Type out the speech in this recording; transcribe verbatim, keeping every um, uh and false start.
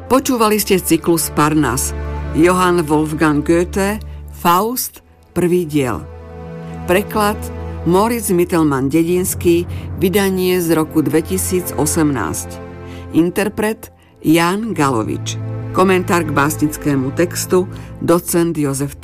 Počúvali ste cyklus Parnas. Johann Wolfgang Goethe, Faust, prvý diel. Preklad Moritz Mittelmann-Dedinský, vydanie z roku dvetisícosemnásť. Interpret Ján Galovič. Komentár k básnickému textu docent Jozef